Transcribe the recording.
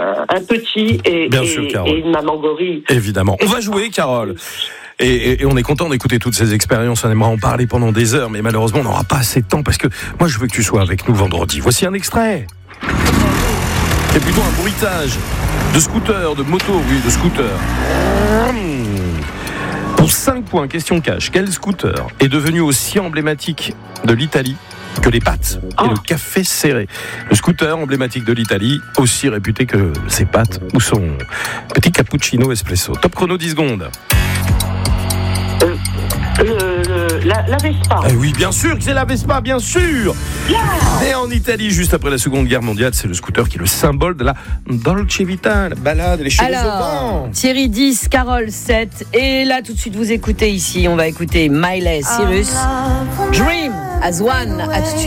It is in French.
un petit et une maman gorille. Évidemment. On va jouer, Carole. Et on est content d'écouter toutes ces expériences. On aimerait en parler pendant des heures, mais malheureusement, on n'aura pas assez de temps parce que moi, je veux que tu sois avec nous vendredi. Voici un extrait. C'est plutôt un bruitage de scooter, de moto, oui, de scooter. Pour 5 points, question cash, quel scooter est devenu aussi emblématique de l'Italie que les pâtes et le café serré? Le scooter emblématique de l'Italie, aussi réputé que ses pâtes ou son petit cappuccino espresso. Top chrono 10 secondes. La Vespa. Oui, bien sûr que c'est la Vespa, bien sûr. Yeah. Né en Italie juste après la Seconde Guerre mondiale, c'est le scooter qui est le symbole de la Dolce Vita, la balade, les cheveux au vent. Thierry 10, Carole 7. Et là, tout de suite, vous écoutez ici, on va écouter Miley Cyrus. Dream as one. À tout de suite.